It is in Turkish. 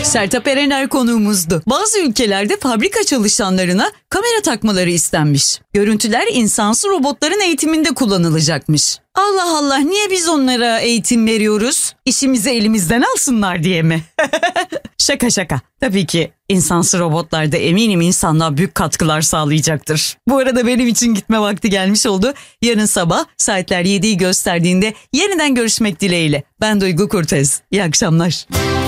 Sertab Erener konuğumuzdu. Bazı ülkelerde fabrika çalışanlarına kamera takmaları istenmiş. Görüntüler insansız robotların eğitiminde kullanılacakmış. Allah Allah, niye biz onlara eğitim veriyoruz? İşimizi elimizden alsınlar diye mi? Şaka şaka. Tabii ki insansız robotlarda eminim insanlığa büyük katkılar sağlayacaktır. Bu arada benim için gitme vakti gelmiş oldu. Yarın sabah saatler 7'yi gösterdiğinde yeniden görüşmek dileğiyle. Ben Duygu Kurtez. İyi akşamlar.